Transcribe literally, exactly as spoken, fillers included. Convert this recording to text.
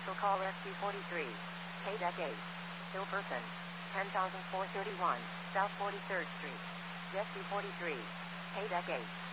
Special call S C forty-three. K-Deck eight. Hill Person. ten thousand four hundred thirty-one, South forty-third Street. S C forty-three. K-Deck eight.